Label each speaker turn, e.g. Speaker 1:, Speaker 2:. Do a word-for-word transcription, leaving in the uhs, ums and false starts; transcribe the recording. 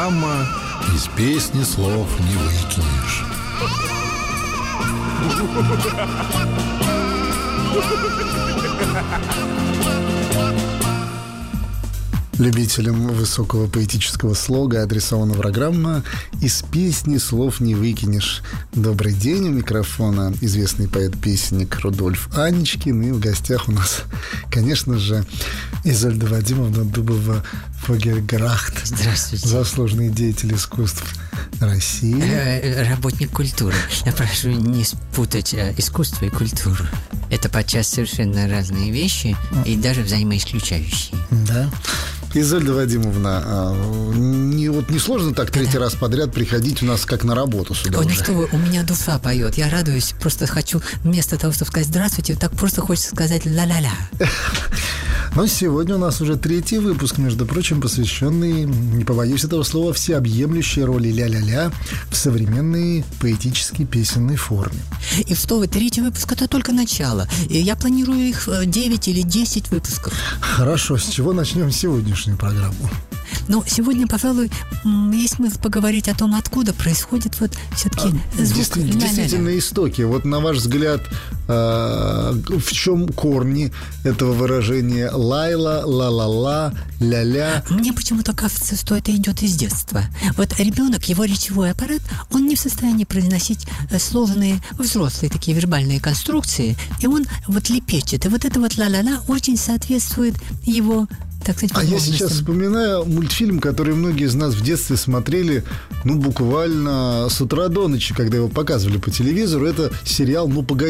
Speaker 1: программа «Из песни слов не выкинешь».
Speaker 2: Любителям высокого поэтического слога адресована программа «Из песни слов не выкинешь». Добрый день, у микрофона известный поэт-песенник Рудольф Аничкин. И в гостях у нас, конечно же, Изольда Вадимовна Дубова-Фогельграхт.
Speaker 3: Здравствуйте.
Speaker 2: Заслуженный деятель искусств России.
Speaker 3: Работник культуры. Я прошу не спутать искусство и культуру. Это подчас совершенно разные вещи и даже взаимоисключающие.
Speaker 2: Да. Изольда Вадимовна, не, вот не сложно так третий да. раз подряд приходить у нас как на работу сюда?
Speaker 3: Ой,
Speaker 2: уже?
Speaker 3: Ну что вы, у меня душа поет. Я радуюсь, просто хочу вместо того, чтобы сказать «здравствуйте», так просто хочется сказать «ла-ла-ла».
Speaker 2: Но сегодня у нас уже третий выпуск, между прочим, посвященный, не побоюсь этого слова, всеобъемлющей роли ля-ля-ля в современной поэтической песенной форме.
Speaker 3: И что вы, третий выпуск — это только начало. И я планирую их девять или десять выпусков.
Speaker 2: Хорошо, с чего начнем сегодняшнюю программу?
Speaker 3: Ну, сегодня, пожалуй, есть смысл поговорить о том, откуда происходит вот все-таки
Speaker 2: а,
Speaker 3: звук.
Speaker 2: Действительно, действительно истоки. Вот на ваш взгляд, э, в чем корни этого выражения лайла, ла-ла-ла, ля-ля?
Speaker 3: Мне почему-то кажется, что это идет из детства. Вот ребенок, его речевой аппарат, он не в состоянии произносить сложные, взрослые такие вербальные конструкции, и он вот лепечет. И вот это вот ла-ла-ла очень соответствует его... Так сказать,
Speaker 2: а я сейчас вспоминаю мультфильм, который многие из нас в детстве смотрели, ну, буквально с утра до ночи, когда его показывали по телевизору. Это сериал «Ну, погоди».